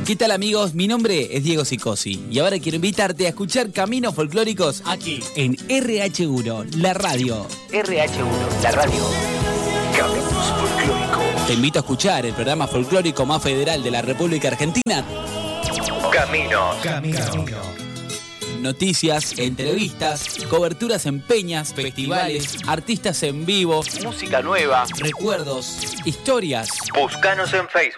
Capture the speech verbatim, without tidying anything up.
¿Qué tal, amigos? Mi nombre es Diego Sicosi y ahora quiero invitarte a escuchar Caminos Folclóricos aquí en R H uno, la radio. R H uno, la radio. Caminos Folclóricos. Te invito a escuchar el programa folclórico más federal de la República Argentina. Caminos. Camino. Noticias, entrevistas, coberturas en peñas, festivales, artistas en vivo, Música nueva. recuerdos, historias. Búscanos en Facebook.